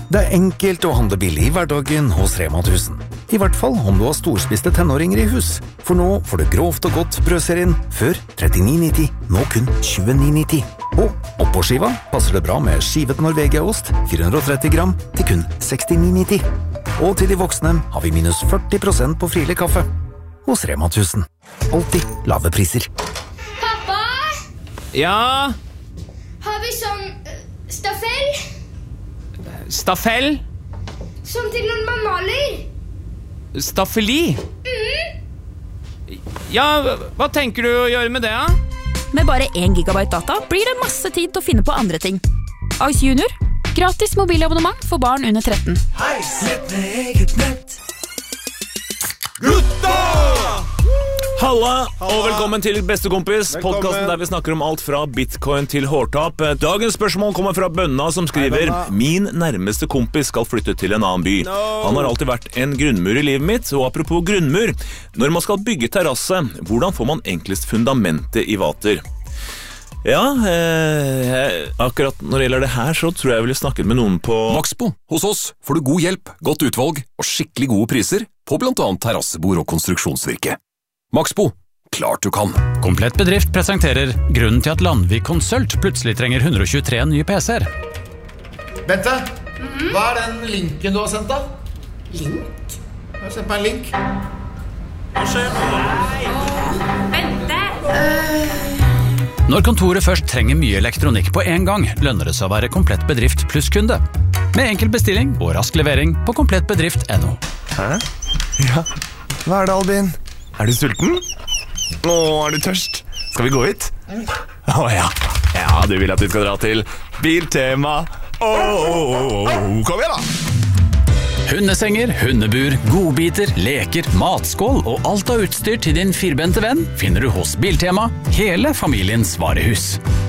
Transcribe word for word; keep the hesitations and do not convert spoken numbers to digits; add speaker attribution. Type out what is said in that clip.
Speaker 1: Det er enkelt å handle billig i hverdagen hos Rema tusen. I hvert fall om du har storspiste tenåringer i hus. For nå får du grovt og godt brødserien før trettini nitti, nå kun tjueni nitti. Og oppå skiva passer det bra med skivet Norvegia-ost, fire hundre og tretti gram, til kun sekstini nitti. Og til de voksne har vi minus førti prosent på frilig kaffe. Hos Rema tusen. Alltid lave priser.
Speaker 2: Pappa!
Speaker 3: Ja?
Speaker 2: Har vi sånn uh, staffell?
Speaker 3: Staffell?
Speaker 2: Som til når man maler?
Speaker 3: Staffeli?
Speaker 2: Mm.
Speaker 3: Ja, hva tenker du å gjøre med det, da?
Speaker 4: Med bare én gigabyte data blir det masse tid til å finne på andre ting. Ice Junior. Gratis mobilabonnement for barn under tretten.
Speaker 5: Nett med eget nett.
Speaker 6: Gutta! Halla, og velkommen til Bestekompis, podcasten der vi snakker om alt fra bitcoin til hårtap. Dagens spørsmål kommer fra Bønna som skriver: Min nærmeste kompis skal flytte til en annen by. Han har alltid vært en grunnmur i livet mitt, og apropos grunnmur, når man skal bygge terrasse, hvordan får man enklest fundamentet i vater? Ja, eh, akkurat når det gjelder det her, så tror jeg jeg ville snakket med noen på
Speaker 7: Maxbo. Hos oss får du god hjelp, godt utvalg og skikkelig gode priser på blant annet terrassebord og konstruksjonsvirke. Maxbo. Klart du kan.
Speaker 8: Komplett Bedrift presenterer grunnen til at Landvik Konsult plutselig trenger hundre og tjuetre nye P C-er.
Speaker 9: Bente, mm-hmm. Hva er den linken du har sendt da?
Speaker 2: Link?
Speaker 9: Jeg har sendt meg en link.
Speaker 2: Hva skjer? Bente!
Speaker 8: Uh... Når kontoret først trenger mye elektronikk på en gang, lønner det seg å være Komplett Bedrift pluss kunde. Med enkel bestilling og rask levering på komplett bedrift punktum no.
Speaker 10: Hæ? Ja, hva er det, Albin? Er du sulten? Å, er du tørst? Skal vi gå hit? Å ja, ja, du vil at vi skal dra til Biltema. Å, kom igjen da!
Speaker 8: Hundesenger, hundebur, godbiter, leker, matskål og alt av utstyr til din firbente venn finner du hos Biltema, hele familiens varehus.